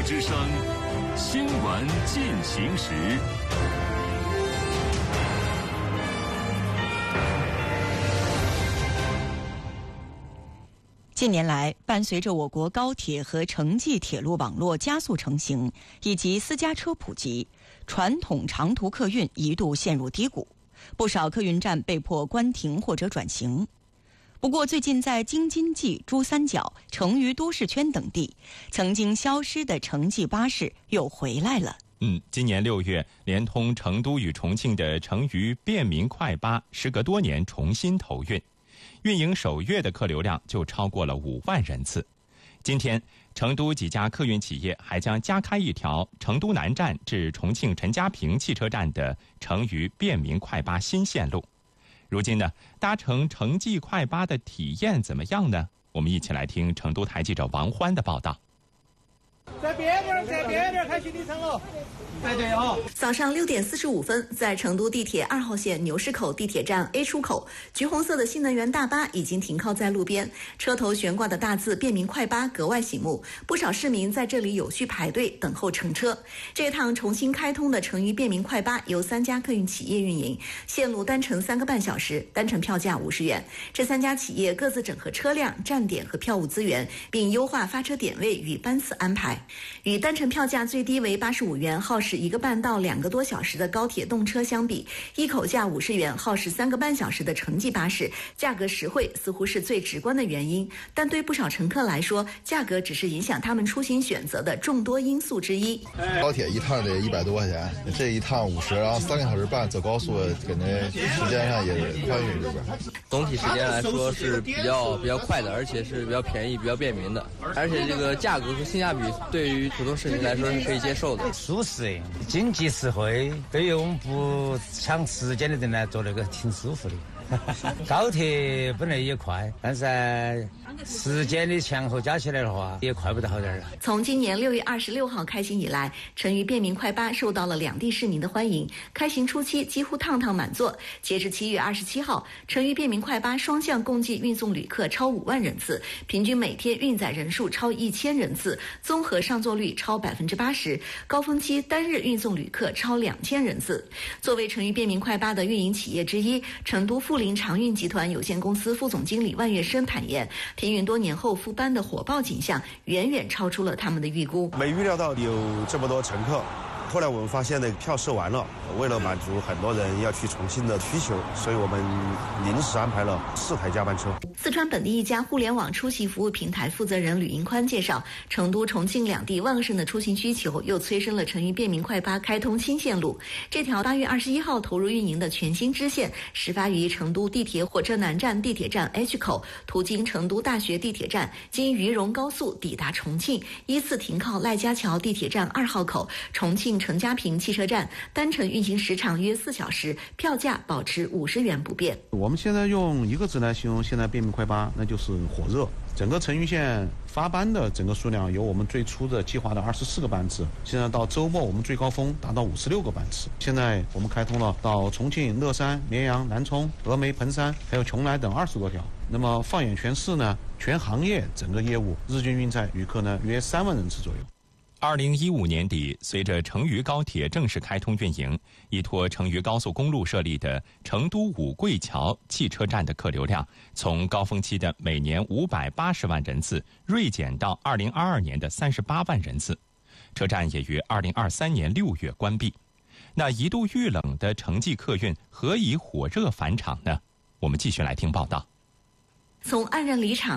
之声，新闻进行时。 近年来，伴随着我国高铁和城际铁路网络加速成型，以及私家车普及，传统长途客运一度陷入低谷，不少客运站被迫关停或者转型。不过，最近在京津冀、珠三角、成渝都市圈等地，曾经消失的城际巴士又回来了。 今年6月，连通成都与重庆的成渝便民快巴，时隔多年重新投运。运营首月的客流量就超过了5万人次。今天，成都几家客运企业还将加开一条成都南站至重庆陈家坪汽车站的成渝便民快巴新线路。如今呢，搭乘城际快巴的体验怎么样呢？我们一起来听成都台记者王欢的报道。 在边边开行李舱了。对哦。 早上6点45分，在成都地铁2号线牛市口地铁站 A 出口，橘红色的新能源大巴已经停靠在路边，车头悬挂的大字“便民快巴”格外醒目，不少市民在这里有序排队等候乘车。这趟重新开通的成渝便民快巴由3家客运企业运营，线路单程3个半小时，单程票价50元。这3家企业各自整合车辆、站点和票务资源，并优化发车点位与班次安排。与单程票价最低为85元，耗时1个半到2个多小时的高铁动车相比，一口价50元，耗时3个半小时的城际巴士，价格实惠似乎是最直观的原因。但对不少乘客来说，价格只是影响他们出行选择的众多因素之一。 高铁一趟得100多块钱，这一趟50，然后3个小时半走高速，感觉时间上也宽裕这边。 总体时间来说是比较快的，而且是比较便宜、比较便民的，而且这个价格和性价比对于普通市民来说是可以接受的， 舒适、经济实惠，对于我们不抢时间的人来做那个挺舒服的。高铁本来也快，但是时间的前后加起来的话，也快不得好点了。 从今年6月26号开行以来，成渝便民快巴受到了2地市民的欢迎。开行初期几乎趟趟满座，截至7月27号，成渝便民快巴双向共计运送旅客超5万人次，平均每天运载人数超1000人次，综合上座率超80%，高峰期单日运送旅客超2000人次。作为成渝便民快巴的运营企业之一，成都富临长运集团有限公司副总经理万月生坦言，停运多年后复班的火爆景象远远超出了他们的预估。 没预料到有这么多乘客，后来我们发现呢，票售完了，为了满足很多人要去重庆的需求，所以我们临时安排了4台加班车。 四川本地一家互联网出行服务平台负责人吕银宽介绍，成都、重庆2地旺盛的出行需求又催生了成渝便民快巴开通新线路。这条8月21号投入运营的全新支线，始发于成都地铁火车南站地铁站 H 口，途经成都大学地铁站，经渝蓉高速抵达重庆，依次停靠赖家桥地铁站2号口、重庆陈家坪汽车站，单程运行时长约4小时，票价保持50元不变。 我们现在用一个字来形容现在便民快巴，那就是火热。整个成渝线发班的整个数量由我们最初的计划的24个班次，现在到周末我们最高峰达到56个班次。现在我们开通了到重庆、乐山、绵阳、南充、峨眉、彭山还有邛崃等20多条。那么放眼全市呢，全行业整个业务日均运载旅客呢约3万人次左右。 2015年底，随着成渝高铁正式开通运营，依托成渝高速公路设立的成都五桂桥汽车站的客流量，从高峰期的每年580万人次锐减到2022年的38万人次。车站也于2023年6月关闭。那一度遇冷的城际客运何以火热返场呢？我们继续来听报道。 从黯然离场